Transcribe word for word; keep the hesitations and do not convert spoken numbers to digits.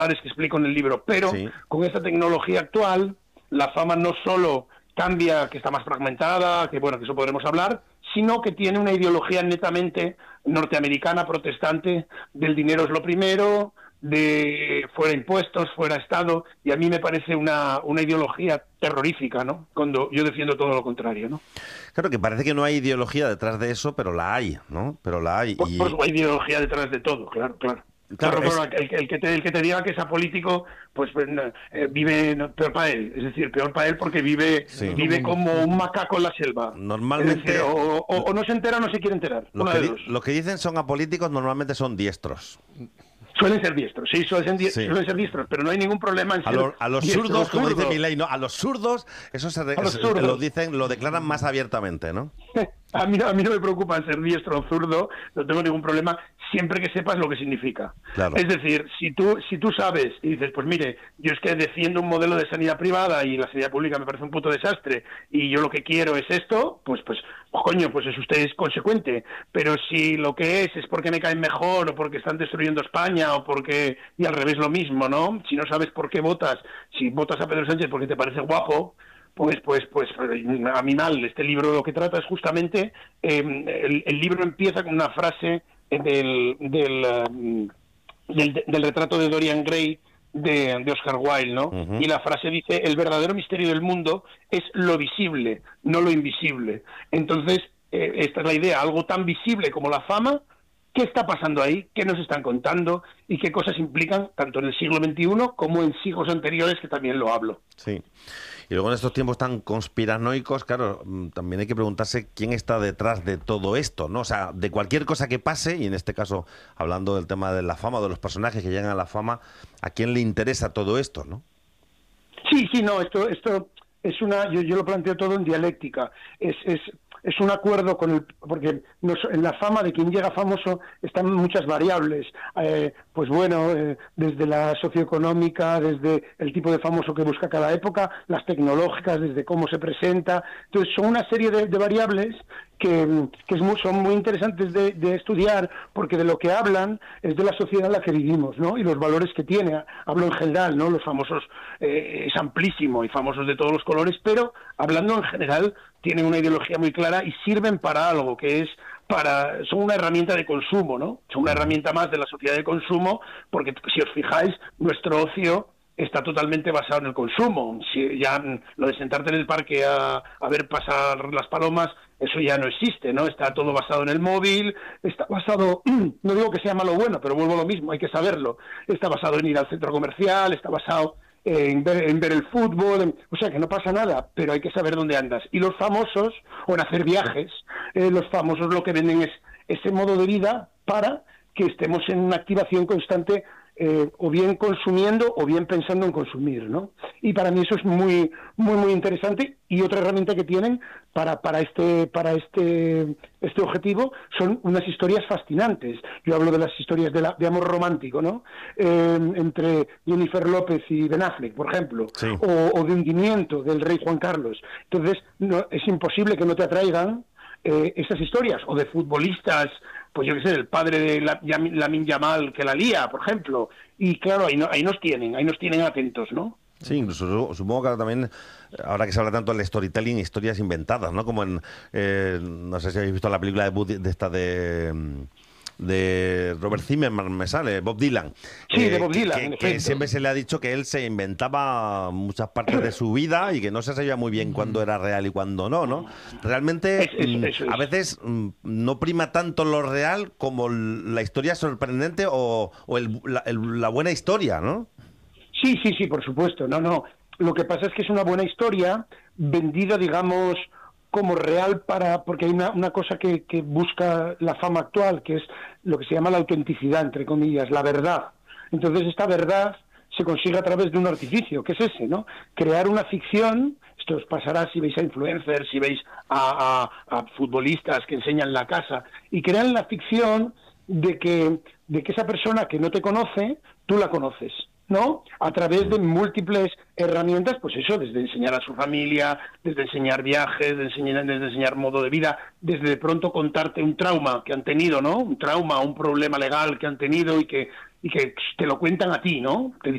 que explico en el libro, pero Sí. con esta tecnología actual, la fama no solo cambia, que está más fragmentada, que bueno, que eso podremos hablar, sino que tiene una ideología netamente norteamericana, protestante, del dinero es lo primero, de fuera impuestos, fuera Estado, y a mí me parece una, una ideología terrorífica, ¿no? Cuando yo defiendo todo lo contrario, ¿no? Claro que parece que no hay ideología detrás de eso, pero la hay, ¿no? Pero la hay. Por, por Y supuesto, hay ideología detrás de todo, claro, claro. claro, Claro, es claro, el, el que te, el que te diga que es apolítico, pues, pues eh, vive no, peor para él. Es decir, peor para él porque vive sí. vive como un macaco en la selva. Es decir, Normalmente o, o, o no se entera o no se quiere enterar. los Una que, de di- dos. los que dicen son apolíticos normalmente son diestros. Suelen ser diestros, sí, suelen ser, die- Sí. suelen ser diestros, pero no hay ningún problema en A, ser lo- a los diestro zurdos, o como dice zurdo. Milei, no, a los zurdos, eso se, re- A los se- zurdos. lo dicen, lo declaran más abiertamente, ¿no? A mí, a mí no me preocupa ser diestro o zurdo, no tengo ningún problema, siempre que sepas lo que significa. Claro. Es decir, si tú si tú sabes y dices, pues mire, yo es que defiendo un modelo de sanidad privada y la sanidad pública me parece un puto desastre y yo lo que quiero es esto, pues pues, pues coño, pues es usted es consecuente. Pero si lo que es es porque me caen mejor o porque están destruyendo España o porque, y al revés lo mismo, ¿no? Si no sabes por qué votas, si votas a Pedro Sánchez porque te parece guapo, pues, pues, pues, a mí mal. Este libro lo que trata es justamente, eh, el, el libro empieza con una frase del, del, um, del, del retrato de Dorian Gray de, de Oscar Wilde, ¿no? Ujú. Y la frase dice, el verdadero misterio del mundo es lo visible, no lo invisible. Entonces, eh, esta es la idea, algo tan visible como la fama. ¿Qué está pasando ahí? ¿Qué nos están contando? ¿Y qué cosas implican tanto en el siglo veintiuno como en siglos anteriores, que también lo hablo? Sí. Y luego en estos tiempos tan conspiranoicos, claro, mm, también hay que preguntarse quién está detrás de todo esto, ¿no? O sea, de cualquier cosa que pase, y en este caso, hablando del tema de la fama, de los personajes que llegan a la fama, ¿a quién le interesa todo esto, no? Sí, sí, no, esto, esto es una, yo, yo lo planteo todo en dialéctica, es, es, es un acuerdo con el, porque nos, en la fama de quien llega famoso están muchas variables, eh, pues bueno, eh, desde la socioeconómica, desde el tipo de famoso que busca cada época, las tecnológicas, desde cómo se presenta, entonces son una serie de, de variables que, que es muy, son muy interesantes de, de estudiar, porque de lo que hablan es de la sociedad en la que vivimos, ¿no? Y los valores que tiene. Hablo en general, ¿no? Los famosos, eh, es amplísimo, y famosos de todos los colores, pero hablando en general, tienen una ideología muy clara y sirven para algo, que es para, son una herramienta de consumo, ¿no? Son una herramienta más de la sociedad de consumo, porque si os fijáis, nuestro ocio está totalmente basado en el consumo. Si ya lo de sentarte en el parque a, a ver pasar las palomas, eso ya no existe, ¿no? Está todo basado en el móvil, está basado, no digo que sea malo o bueno, pero vuelvo a lo mismo, hay que saberlo. Está basado en ir al centro comercial, está basado en ver, en ver el fútbol, en, o sea que no pasa nada, pero hay que saber dónde andas. Y los famosos, o en hacer viajes, eh, los famosos lo que venden es ese modo de vida para que estemos en una activación constante, eh, o bien consumiendo o bien pensando en consumir, ¿no? Y para mí eso es muy muy muy interesante. Y otra herramienta que tienen para para este para este este objetivo son unas historias fascinantes. Yo hablo de las historias de, la, de amor romántico, ¿no? Eh, entre Jennifer López y Ben Affleck, por ejemplo, Sí. o, o de hundimiento del rey Juan Carlos. Entonces no, es imposible que no te atraigan eh, esas historias, o de futbolistas, pues yo qué sé, el padre de la, Lamine Yamal que la lía, por ejemplo, y claro, ahí, no, ahí nos tienen, ahí nos tienen atentos, ¿no? Sí, incluso supongo que también, ahora que se habla tanto del storytelling, historias inventadas, ¿no? Como en, eh, no sé si habéis visto la película de, Woody, de esta de... de Robert Zimmerman, me sale, Bob Dylan. Sí, eh, de Bob Dylan, que, en que, que efecto. siempre se le ha dicho que él se inventaba muchas partes de su vida y que no se sabía muy bien cuándo era real y cuándo no, ¿no? Realmente, Es- es- mm, eso es. a veces mm, no prima tanto lo real como la historia sorprendente o, o el- la, el- la buena historia, ¿no? Sí, sí, sí, por supuesto, no, no. Lo que pasa es que es una buena historia vendida, digamos, como real para, porque hay una, una cosa que, que busca la fama actual, que es lo que se llama la autenticidad, entre comillas, la verdad. Entonces esta verdad se consigue a través de un artificio, que es ese, ¿no? Crear una ficción, esto os pasará si veis a influencers, si veis a, a, a futbolistas que enseñan la casa, y crean la ficción de que, de que esa persona que no te conoce, tú la conoces, ¿no? A través de múltiples herramientas, pues eso, desde enseñar a su familia, desde enseñar viajes, desde enseñar, desde enseñar modo de vida, desde de pronto contarte un trauma que han tenido, ¿no? Un trauma, un problema legal que han tenido y que y que te lo cuentan a ti, ¿no? Te